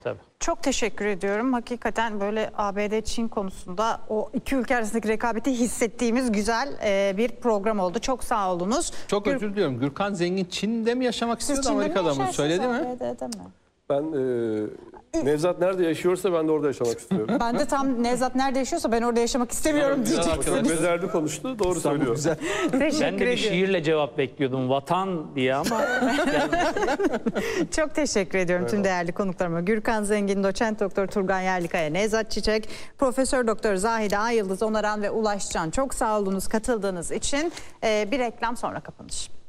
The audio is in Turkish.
Tabii. Çok teşekkür ediyorum. Hakikaten böyle ABD-Çin konusunda o iki ülke arasındaki rekabeti hissettiğimiz güzel bir program oldu. Çok sağ olunuz. Çok özür diliyorum. Gürkan Zengin Çin'de mi yaşamak istiyordu, Amerika'da mı? Söyledi mi? ABD'de mi? Ben Nevzat nerede yaşıyorsa ben de orada yaşamak istiyorum. Ben de tam Nevzat nerede yaşıyorsa ben orada yaşamak istemiyorum diyeceksiniz. Bezerdi konuştu, doğru söylüyor. Güzel. Teşekkür Ben de bir ediyorum. şiirle cevap bekliyordum. Vatan diye ama Çok teşekkür ediyorum tüm değerli konuklarıma. Gürkan Zengin, Doçent Doktor Turgan Yerlikaya, Nevzat Çiçek, Profesör Doktor Zahide Ayıldız Onaran ve Ulaş Can. Çok sağ olunuz katıldığınız için. Bir reklam sonra kapanış.